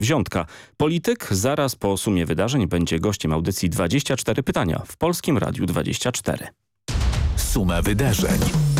Wziątka. Polityk zaraz po sumie wydarzeń będzie gościem audycji 24 pytania w Polskim Radiu 24. Suma wydarzeń.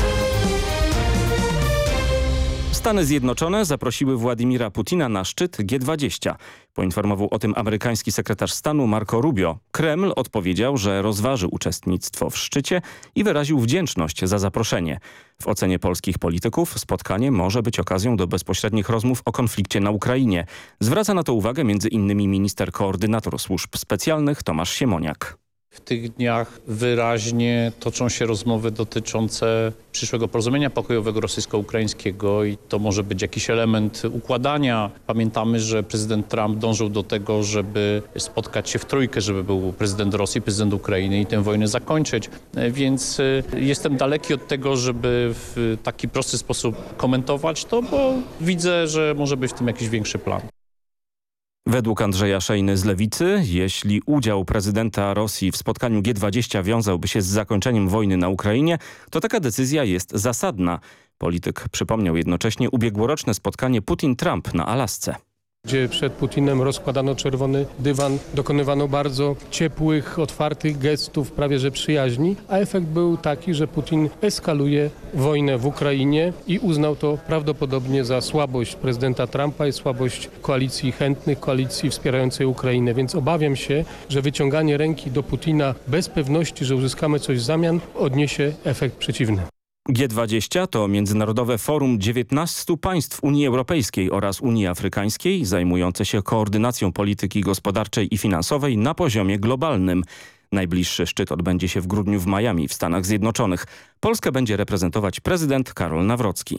Stany Zjednoczone zaprosiły Władimira Putina na szczyt G20. Poinformował o tym amerykański sekretarz stanu Marco Rubio. Kreml odpowiedział, że rozważy uczestnictwo w szczycie i wyraził wdzięczność za zaproszenie. W ocenie polskich polityków spotkanie może być okazją do bezpośrednich rozmów o konflikcie na Ukrainie. Zwraca na to uwagę m.in. minister koordynator służb specjalnych Tomasz Siemoniak. W tych dniach wyraźnie toczą się rozmowy dotyczące przyszłego porozumienia pokojowego rosyjsko-ukraińskiego i to może być jakiś element układania. Pamiętamy, że prezydent Trump dążył do tego, żeby spotkać się w trójkę, żeby był prezydent Rosji, prezydent Ukrainy i tę wojnę zakończyć. Więc jestem daleki od tego, żeby w taki prosty sposób komentować to, bo widzę, że może być w tym jakiś większy plan. Według Andrzeja Szejny z Lewicy, jeśli udział prezydenta Rosji w spotkaniu G20 wiązałby się z zakończeniem wojny na Ukrainie, to taka decyzja jest zasadna. Polityk przypomniał jednocześnie ubiegłoroczne spotkanie Putin-Trump na Alasce, gdzie przed Putinem rozkładano czerwony dywan, dokonywano bardzo ciepłych, otwartych gestów, prawie że przyjaźni, a efekt był taki, że Putin eskaluje wojnę w Ukrainie i uznał to prawdopodobnie za słabość prezydenta Trumpa i słabość koalicji chętnych, koalicji wspierającej Ukrainę. Więc obawiam się, że wyciąganie ręki do Putina bez pewności, że uzyskamy coś w zamian, odniesie efekt przeciwny. G20 to międzynarodowe forum 19 państw Unii Europejskiej oraz Unii Afrykańskiej zajmujące się koordynacją polityki gospodarczej i finansowej na poziomie globalnym. Najbliższy szczyt odbędzie się w grudniu w Miami w Stanach Zjednoczonych. Polskę będzie reprezentować prezydent Karol Nawrocki.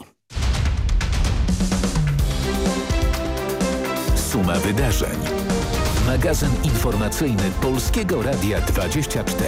Suma wydarzeń. Magazyn informacyjny Polskiego Radia 24.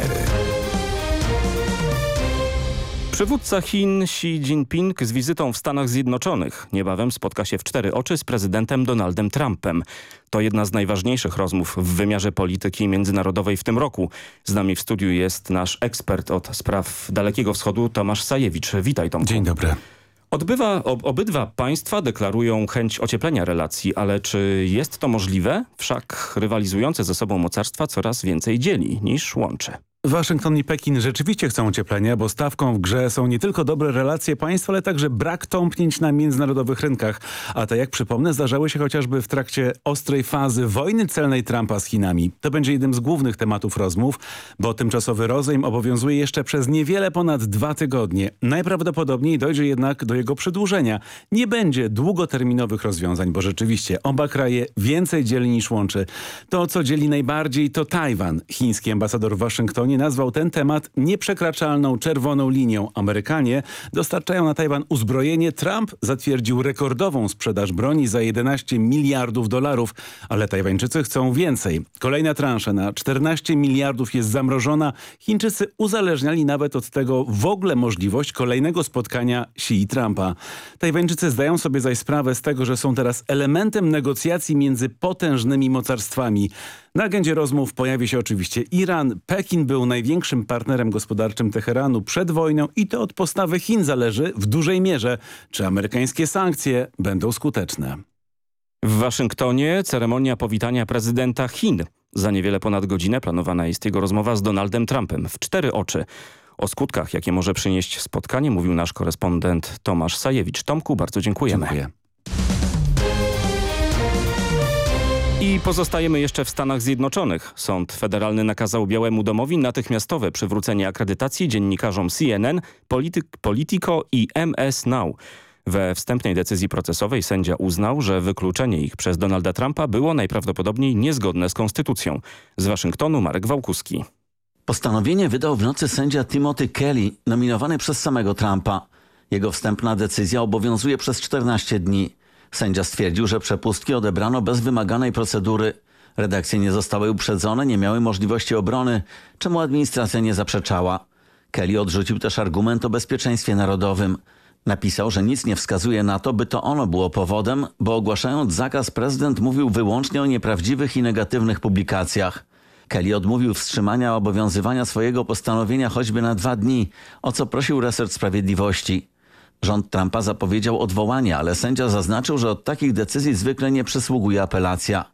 Przywódca Chin Xi Jinping z wizytą w Stanach Zjednoczonych niebawem spotka się w 4 oczy z prezydentem Donaldem Trumpem. To jedna z najważniejszych rozmów w wymiarze polityki międzynarodowej w tym roku. Z nami w studiu jest nasz ekspert od spraw Dalekiego Wschodu Tomasz Sajewicz. Witaj, Tomku. Dzień dobry. Obydwa państwa deklarują chęć ocieplenia relacji, ale czy jest to możliwe? Wszak rywalizujące ze sobą mocarstwa coraz więcej dzieli niż łączy. Waszyngton i Pekin rzeczywiście chcą ocieplenia, bo stawką w grze są nie tylko dobre relacje państw, ale także brak tąpnięć na międzynarodowych rynkach. A te, jak przypomnę, zdarzały się chociażby w trakcie ostrej fazy wojny celnej Trumpa z Chinami. To będzie jednym z głównych tematów rozmów, bo tymczasowy rozejm obowiązuje jeszcze przez niewiele ponad 2 tygodnie. Najprawdopodobniej dojdzie jednak do jego przedłużenia. Nie będzie długoterminowych rozwiązań, bo rzeczywiście oba kraje więcej dzieli niż łączy. To, co dzieli najbardziej, to Tajwan. Chiński ambasador w Waszyngtonie nazwał ten temat nieprzekraczalną czerwoną linią. Amerykanie dostarczają na Tajwan uzbrojenie. Trump zatwierdził rekordową sprzedaż broni za 11 miliardów dolarów, ale Tajwańczycy chcą więcej. Kolejna transza na 14 miliardów jest zamrożona. Chińczycy uzależniali nawet od tego w ogóle możliwość kolejnego spotkania Xi i Trumpa. Tajwańczycy zdają sobie zaś sprawę z tego, że są teraz elementem negocjacji między potężnymi mocarstwami. Na agendzie rozmów pojawi się oczywiście Iran. Pekin był największym partnerem gospodarczym Teheranu przed wojną i to od postawy Chin zależy w dużej mierze, czy amerykańskie sankcje będą skuteczne. W Waszyngtonie ceremonia powitania prezydenta Chin. Za niewiele ponad godzinę planowana jest jego rozmowa z Donaldem Trumpem w 4 oczy. O skutkach, jakie może przynieść spotkanie, mówił nasz korespondent Tomasz Sajewicz. Tomku, bardzo dziękujemy. Dziękuję. I pozostajemy jeszcze w Stanach Zjednoczonych. Sąd federalny nakazał Białemu Domowi natychmiastowe przywrócenie akredytacji dziennikarzom CNN, Politico i MS Now. We wstępnej decyzji procesowej sędzia uznał, że wykluczenie ich przez Donalda Trumpa było najprawdopodobniej niezgodne z konstytucją. Z Waszyngtonu Marek Wałkuski. Postanowienie wydał w nocy sędzia Timothy Kelly, nominowany przez samego Trumpa. Jego wstępna decyzja obowiązuje przez 14 dni. Sędzia stwierdził, że przepustki odebrano bez wymaganej procedury. Redakcje nie zostały uprzedzone, nie miały możliwości obrony, czemu administracja nie zaprzeczała. Kelly odrzucił też argument o bezpieczeństwie narodowym. Napisał, że nic nie wskazuje na to, by to ono było powodem, bo ogłaszając zakaz prezydent mówił wyłącznie o nieprawdziwych i negatywnych publikacjach. Kelly odmówił wstrzymania obowiązywania swojego postanowienia choćby na 2 dni, o co prosił resort sprawiedliwości. Rząd Trumpa zapowiedział odwołanie, ale sędzia zaznaczył, że od takich decyzji zwykle nie przysługuje apelacja.